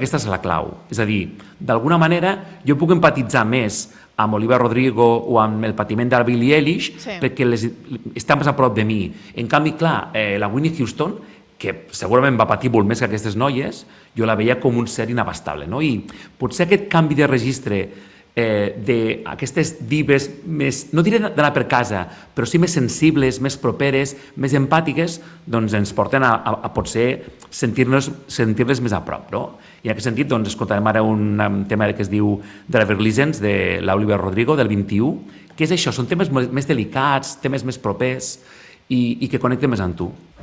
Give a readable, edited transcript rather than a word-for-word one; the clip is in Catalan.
aquesta és la clau. És a dir, d'alguna manera jo puc empatitzar més amb Olivia Rodrigo o amb el patiment de la Billie Eilish perquè està més a prop de mi. En canvi, clar, la Whitney Houston, que segurament va patir molt més que aquestes noies, jo la veia com un ser inabastable. No? I potser aquest canvi de registre d'aquestes divas més, no diré d'anar per casa, però sí més sensibles, més properes, més empàtiques, doncs ens porten a potser sentir-les més a prop. No? I en aquest sentit, doncs, escoltarem ara un tema que es diu Driver's License, de l'Olivia Rodrigo, del 21, que és això, són temes més delicats, temes més propers i que connecten més amb tu.